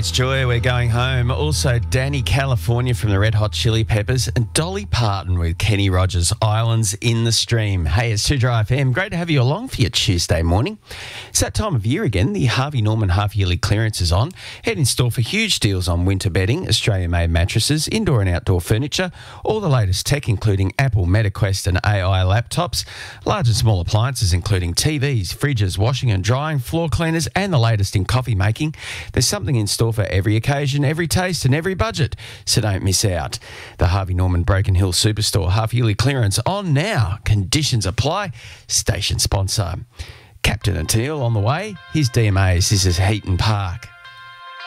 It's Joy, we're going home. Also, Danny California from the Red Hot Chili Peppers and Dolly Parton with Kenny Rogers, Islands in the Stream. Hey, it's 2Dry FM. Great to have you along for your Tuesday morning. It's that time of year again. The Harvey Norman half-yearly clearance is on. Head in store for huge deals on winter bedding, Australian-made mattresses, indoor and outdoor furniture, all the latest tech including Apple, MetaQuest and AI laptops, large and small appliances including TVs, fridges, washing and drying, floor cleaners and the latest in coffee making. There's something in store for every occasion, every taste and every budget, so don't miss out. The Harvey Norman Broken Hill Superstore half-yearly clearance on now. Conditions apply. Station sponsor. Captain and Teal on the way. Here's DMAs. This is Heaton Park.